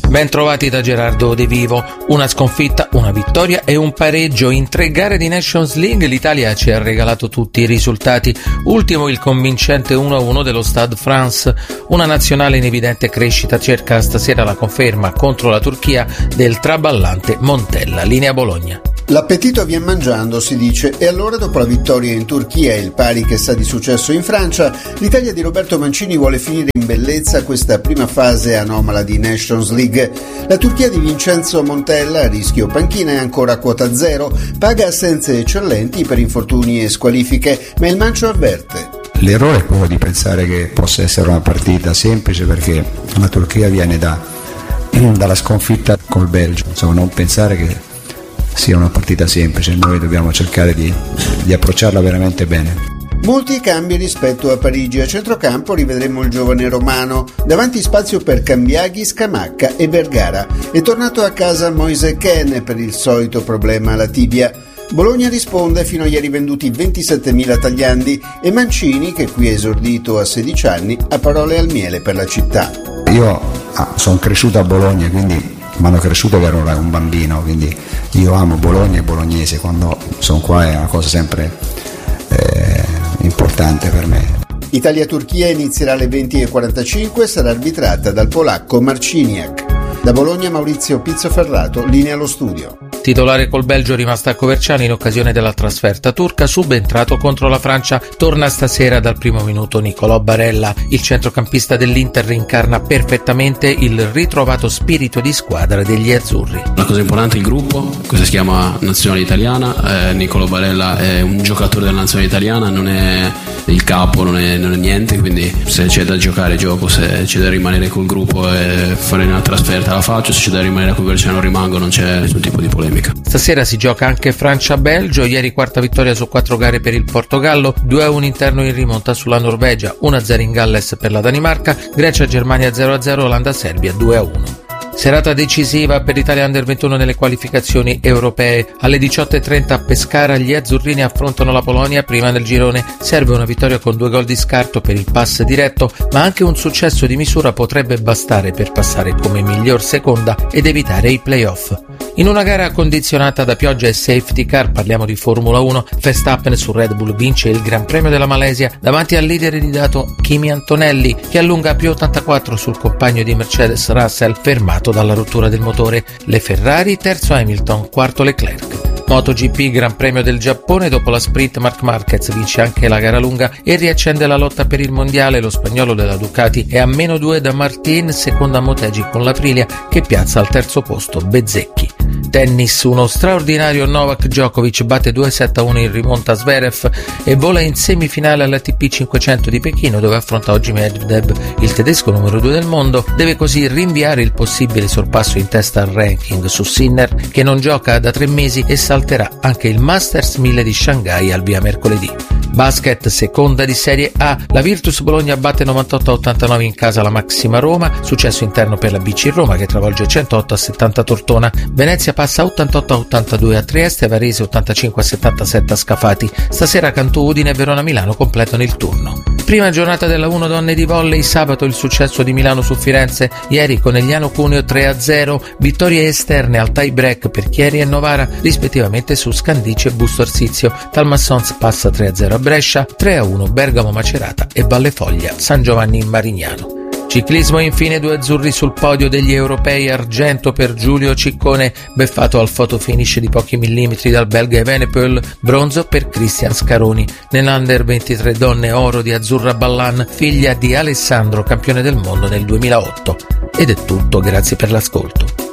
Ben trovati da Gerardo De Vivo. Una sconfitta, una vittoria e un pareggio. In 3 gare di Nations League l'Italia ci ha regalato tutti i risultati. Ultimo il convincente 1-1 dello Stade France. Una nazionale in evidente crescita cerca stasera la conferma contro la Turchia del traballante Montella. Linea Bologna. L'appetito vien mangiando, si dice, e allora dopo la vittoria in Turchia e il pari che sa di successo in Francia, l'Italia di Roberto Mancini vuole finire in bellezza questa prima fase anomala di Nations League. La Turchia di Vincenzo Montella, a rischio panchina, è ancora a quota zero, paga assenze eccellenti per infortuni e squalifiche, ma il Mancio avverte. L'errore è quello di pensare che possa essere una partita semplice, perché la Turchia viene dalla sconfitta col Belgio, insomma non pensare che sia una partita semplice, noi dobbiamo cercare di approcciarla veramente bene. Molti cambi rispetto a Parigi. A centrocampo rivedremo il giovane romano, davanti spazio per Cambiaghi, Scamacca e Vergara. È tornato a casa Moise Kean per il solito problema alla tibia. Bologna risponde: fino a ieri venduti 27.000 tagliandi, e Mancini, che qui è esordito a 16 anni, ha parole al miele per la città. Io sono cresciuto a Bologna, quindi mi hanno cresciuto che ero un bambino, quindi io amo Bologna e bolognese, quando sono qua è una cosa sempre importante per me. Italia-Turchia inizierà alle 20:45, sarà arbitrata dal polacco Marciniak. Da Bologna Maurizio Pizzoferrato, linea allo studio. Titolare col Belgio rimasto a Coverciano in occasione della trasferta turca, subentrato contro la Francia, torna stasera dal primo minuto Nicolò Barella. Il centrocampista dell'Inter incarna perfettamente il ritrovato spirito di squadra degli azzurri. La cosa importante è il gruppo, questo si chiama nazionale italiana, Nicolò Barella è un giocatore della nazionale italiana, non è il capo, non è niente, quindi se c'è da giocare gioco, se c'è da rimanere col gruppo e fare una trasferta la faccio, se c'è da rimanere a Coverciano rimango, non c'è nessun tipo di polemica. Stasera si gioca anche Francia-Belgio, ieri quarta vittoria su 4 gare per il Portogallo, 2-1 interno in rimonta sulla Norvegia, 1-0 in Galles per la Danimarca, Grecia-Germania 0-0, Olanda-Serbia 2-1. Serata decisiva per l'Italia Under 21 nelle qualificazioni europee. Alle 18:30 a Pescara gli azzurrini affrontano la Polonia prima del girone. Serve una vittoria con 2 gol di scarto per il pass diretto, ma anche un successo di misura potrebbe bastare per passare come miglior seconda ed evitare i play-off. In una gara condizionata da pioggia e safety car, parliamo di Formula 1, Verstappen su Red Bull vince il Gran Premio della Malesia davanti al leader iridato Kimi Antonelli, che allunga più 84 sul compagno di Mercedes Russell, fermato dalla rottura del motore. Le Ferrari, terzo Hamilton, quarto Leclerc. MotoGP Gran Premio del Giappone, dopo la sprint Marc Marquez vince anche la gara lunga e riaccende la lotta per il mondiale. Lo spagnolo della Ducati è a -2 da Martin, seconda Motegi con l'Aprilia che piazza al terzo posto Bezzecchi. Tennis, uno straordinario Novak Djokovic batte 2-7-1 in rimonta Zverev e vola in semifinale all'ATP 500 di Pechino, dove affronta oggi Medvedev. Il tedesco numero 2 del mondo deve così rinviare il possibile sorpasso in testa al ranking su Sinner, che non gioca da 3 mesi e salterà anche il Masters 1000 di Shanghai al via mercoledì. Basket, seconda di Serie A, la Virtus Bologna batte 98-89 in casa la Maxima Roma, successo interno per la BC Roma che travolge 108-70 Tortona. Venezia passa 88-82 a Trieste, Varese 85-77 a Scafati. Stasera Cantù, Udine e Verona Milano completano il turno. Prima giornata della 1 donne di volley, sabato il successo di Milano su Firenze, ieri Conegliano Cuneo 3-0, vittorie esterne al tie break per Chieri e Novara, rispettivamente su Scandice e Busto Arsizio. Talmassons passa 3-0 a Brescia, 3-1 Bergamo Macerata e Vallefoglia San Giovanni in Marignano. Ciclismo, infine 2 azzurri sul podio degli europei, argento per Giulio Ciccone, beffato al fotofinish di pochi millimetri dal belga Evenepoel, bronzo per Cristian Scaroni. Nell'Under 23 donne, oro di Azzurra Ballan, figlia di Alessandro, campione del mondo nel 2008. Ed è tutto, grazie per l'ascolto.